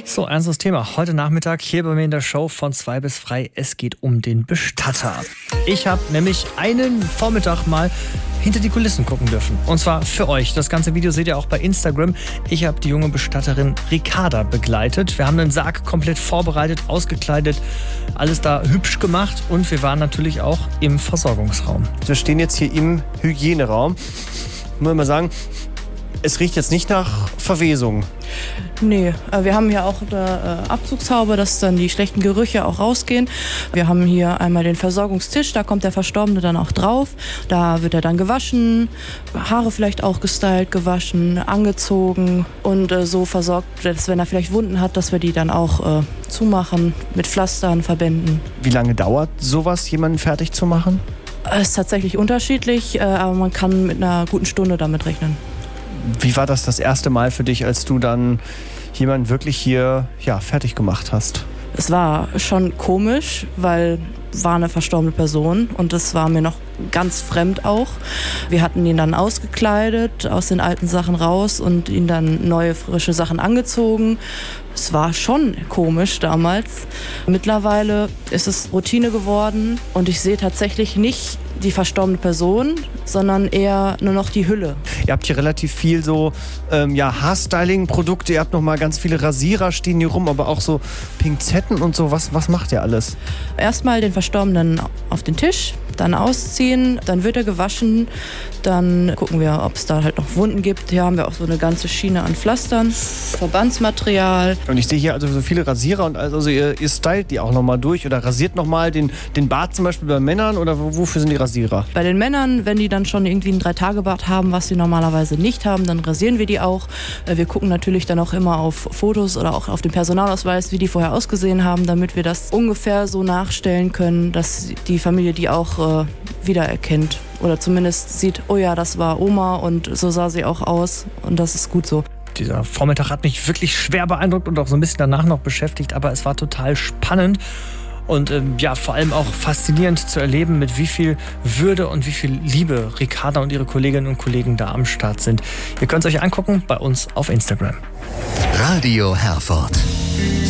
So, ernstes Thema. Heute Nachmittag hier bei mir in der Show von 2 bis frei. Es geht um den Bestatter. Ich habe nämlich einen Vormittag mal hinter die Kulissen gucken dürfen. Und zwar für euch. Das ganze Video seht ihr auch bei Instagram. Ich habe die junge Bestatterin Ricarda begleitet. Wir haben den Sarg komplett vorbereitet, ausgekleidet, alles da hübsch gemacht. Und wir waren natürlich auch im Versorgungsraum. Wir stehen jetzt hier im Hygieneraum. Muss ich mal sagen, es riecht jetzt nicht nach Verwesung. Nee, wir haben hier auch eine Abzugshaube, dass dann die schlechten Gerüche auch rausgehen. Wir haben hier einmal den Versorgungstisch, da kommt der Verstorbene dann auch drauf. Da wird er dann gewaschen, Haare vielleicht auch gestylt, gewaschen, angezogen und so versorgt, dass wenn er vielleicht Wunden hat, dass wir die dann auch zumachen, mit Pflastern, Verbänden. Wie lange dauert sowas, jemanden fertig zu machen? Es ist tatsächlich unterschiedlich, aber man kann mit einer guten Stunde damit rechnen. Wie war das erste Mal für dich, als du dann jemanden wirklich hier fertig gemacht hast? Es war schon komisch, weil war eine verstorbene Person und das war mir noch ganz fremd auch. Wir hatten ihn dann ausgekleidet, aus den alten Sachen raus und ihn dann neue, frische Sachen angezogen. Es war schon komisch damals. Mittlerweile ist es Routine geworden und ich sehe tatsächlich nicht die verstorbene Person, sondern eher nur noch die Hülle. Ihr habt hier relativ viel so Haarstyling-Produkte, ihr habt noch mal ganz viele Rasierer stehen hier rum, aber auch so Pinzetten und so. Was macht ihr alles? Erstmal den Verstorbenen auf den Tisch, dann ausziehen, dann wird er gewaschen, dann gucken wir, ob es da halt noch Wunden gibt. Hier haben wir auch so eine ganze Schiene an Pflastern, Verbandsmaterial. Und ich sehe hier also so viele Rasierer und also ihr stylt die auch noch mal durch oder rasiert noch mal den Bart zum Beispiel bei Männern oder wofür sind die Rasierer? Bei den Männern, wenn die dann schon irgendwie einen 3-Tage-Bart haben, was sie normalerweise nicht haben, dann rasieren wir die auch. Wir gucken natürlich dann auch immer auf Fotos oder auch auf den Personalausweis, wie die vorher ausgesehen haben, damit wir das ungefähr so nachstellen können, dass die Familie die auch wiedererkennt oder zumindest sieht, oh ja, das war Oma und so sah sie auch aus und das ist gut so. Dieser Vormittag hat mich wirklich schwer beeindruckt und auch so ein bisschen danach noch beschäftigt, aber es war total spannend. Und vor allem auch faszinierend zu erleben, mit wie viel Würde und wie viel Liebe Ricarda und ihre Kolleginnen und Kollegen da am Start sind. Ihr könnt es euch angucken bei uns auf Instagram. Radio Herford.